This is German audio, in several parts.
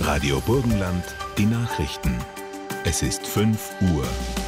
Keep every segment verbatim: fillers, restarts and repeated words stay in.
Radio Burgenland, die Nachrichten. Es ist fünf Uhr.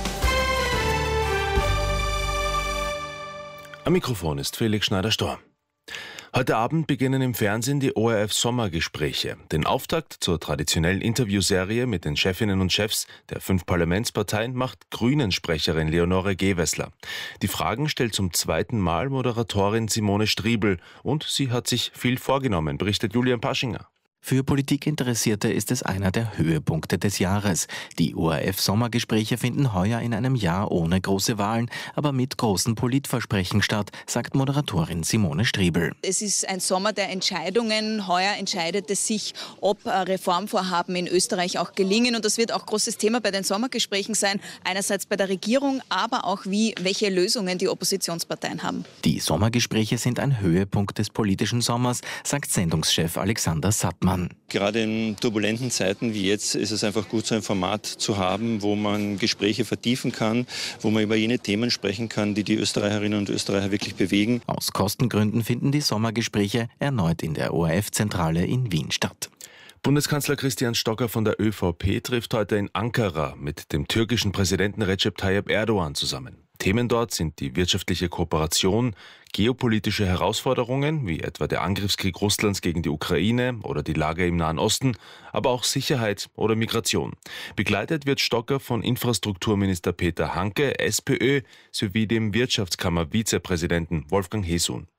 Am Mikrofon ist Felix Schneider-Storr. Heute Abend beginnen im Fernsehen die O R F-Sommergespräche. Den Auftakt zur traditionellen Interviewserie mit den Chefinnen und Chefs der fünf Parlamentsparteien macht Grünen-Sprecherin Leonore Gewessler. Die Fragen stellt zum zweiten Mal Moderatorin Simone Striebel und sie hat sich viel vorgenommen, berichtet Julian Paschinger. Für Politikinteressierte ist es einer der Höhepunkte des Jahres. Die O R F-Sommergespräche finden heuer in einem Jahr ohne große Wahlen, aber mit großen Politversprechen statt, sagt Moderatorin Simone Striebel. Es ist ein Sommer der Entscheidungen. Heuer entscheidet es sich, ob Reformvorhaben in Österreich auch gelingen. Und das wird auch großes Thema bei den Sommergesprächen sein. Einerseits bei der Regierung, aber auch wie, welche Lösungen die Oppositionsparteien haben. Die Sommergespräche sind ein Höhepunkt des politischen Sommers, sagt Sendungschef Alexander Sattmann. Gerade in turbulenten Zeiten wie jetzt ist es einfach gut, so ein Format zu haben, wo man Gespräche vertiefen kann, wo man über jene Themen sprechen kann, die die Österreicherinnen und Österreicher wirklich bewegen. Aus Kostengründen finden die Sommergespräche erneut in der O R F-Zentrale in Wien statt. Bundeskanzler Christian Stocker von der ÖVP trifft heute in Ankara mit dem türkischen Präsidenten Recep Tayyip Erdogan zusammen. Themen dort sind die wirtschaftliche Kooperation, geopolitische Herausforderungen, wie etwa der Angriffskrieg Russlands gegen die Ukraine oder die Lage im Nahen Osten, aber auch Sicherheit oder Migration. Begleitet wird Stocker von Infrastrukturminister Peter Hanke, SPÖ, sowie dem Wirtschaftskammer-Vizepräsidenten Wolfgang Hesun.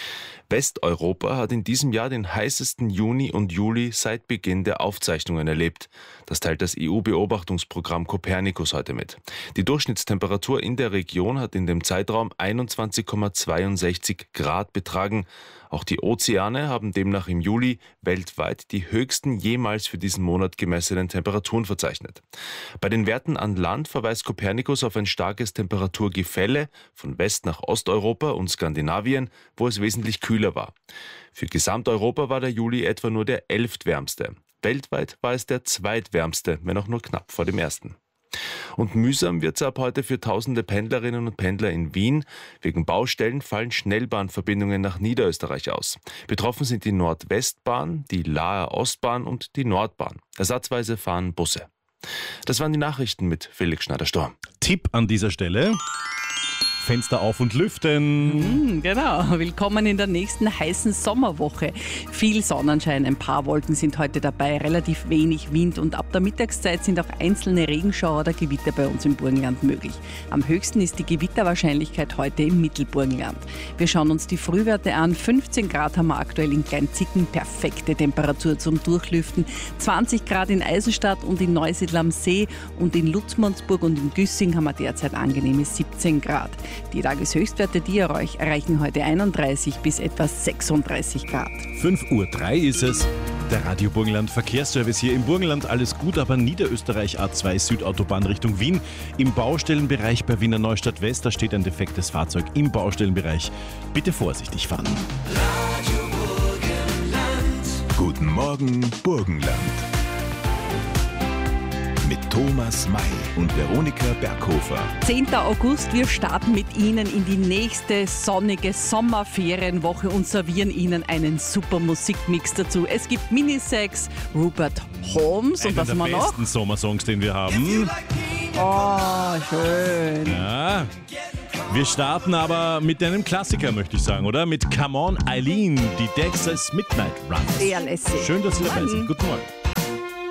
Westeuropa hat in diesem Jahr den heißesten Juni und Juli seit Beginn der Aufzeichnungen erlebt. Das teilt das E U-Beobachtungsprogramm Copernicus heute mit. Die Durchschnittstemperatur in der Region hat in dem Zeitraum einundzwanzig Komma zweiundsechzig Grad betragen. Auch die Ozeane haben demnach im Juli weltweit die höchsten jemals für diesen Monat gemessenen Temperaturen verzeichnet. Bei den Werten an Land verweist Copernicus auf ein starkes Temperaturgefälle von West- nach Osteuropa und Skandinavien, wo es wesentlich kühler war. Für Gesamteuropa war der Juli etwa nur der elftwärmste. Weltweit war es der zweitwärmste, wenn auch nur knapp vor dem ersten. Und mühsam wird es ab heute für tausende Pendlerinnen und Pendler in Wien. Wegen Baustellen fallen Schnellbahnverbindungen nach Niederösterreich aus. Betroffen sind die Nordwestbahn, die Laaer Ostbahn und die Nordbahn. Ersatzweise fahren Busse. Das waren die Nachrichten mit Felix Schneider-Storr. Tipp an dieser Stelle: Fenster auf und lüften. Mm, genau, willkommen in der nächsten heißen Sommerwoche. Viel Sonnenschein, ein paar Wolken sind heute dabei, relativ wenig Wind und ab der Mittagszeit sind auch einzelne Regenschauer oder Gewitter bei uns im Burgenland möglich. Am höchsten ist die Gewitterwahrscheinlichkeit heute im Mittelburgenland. Wir schauen uns die Frühwerte an. fünfzehn Grad haben wir aktuell in Kleinzicken, perfekte Temperatur zum Durchlüften. zwanzig Grad in Eisenstadt und in Neusiedl am See und in Lutzmannsburg und in Güssing haben wir derzeit angenehme siebzehn Grad. Die Tageshöchstwerte, die erreichen heute einunddreißig bis etwa sechsunddreißig Grad. fünf Uhr drei ist es. Der Radio Burgenland Verkehrsservice hier im Burgenland. Alles gut, aber Niederösterreich A zwei Südautobahn Richtung Wien. Im Baustellenbereich bei Wiener Neustadt West, da steht ein defektes Fahrzeug im Baustellenbereich. Bitte vorsichtig fahren. Radio Burgenland. Guten Morgen, Burgenland. Mit Thomas May und Veronika Berghofer. zehnten August, wir starten mit Ihnen in die nächste sonnige Sommerferienwoche und servieren Ihnen einen super Musikmix dazu. Es gibt Minisex, Rupert Holmes und was haben wir noch? Einer der besten Sommersongs, den wir haben. Oh, schön. Ja. Wir starten aber mit einem Klassiker, möchte ich sagen, oder? Mit Come On Eileen, die Dexys Midnight Runs. Sehr lässig. Schön, dass Sie dabei sind. Guten Morgen.